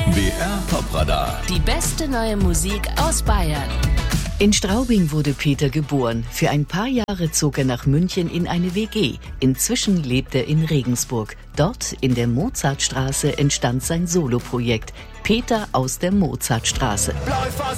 BR Top-Radar. Die beste neue Musik aus Bayern. In Straubing wurde Peter geboren. Für ein paar Jahre zog er nach München in eine WG. Inzwischen lebt er in Regensburg. Dort, in der Mozartstraße, entstand sein Soloprojekt. Peter aus der Mozartstraße.